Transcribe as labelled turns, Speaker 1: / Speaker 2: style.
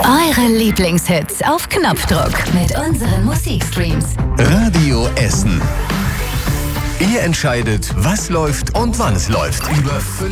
Speaker 1: Eure Lieblingshits auf Knopfdruck mit unseren Musikstreams.
Speaker 2: Radio Essen. Ihr entscheidet, was läuft und wann es läuft. Über